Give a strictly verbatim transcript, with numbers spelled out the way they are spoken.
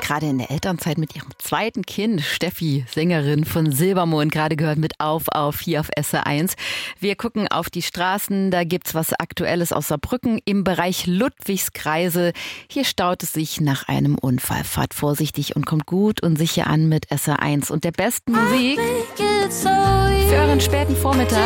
gerade in der Elternzeit mit ihrem zweiten Kind. Steffi, Sängerin von Silbermond, gerade gehört mit Auf Auf hier auf S R eins. Wir gucken auf die Straßen, da gibt's was Aktuelles aus Saarbrücken im Bereich Ludwigskreise. Hier staut es sich nach einem Unfall. Fahrt vorsichtig und kommt gut und sicher an mit S R eins und der besten Musik für euren späten Vormittag.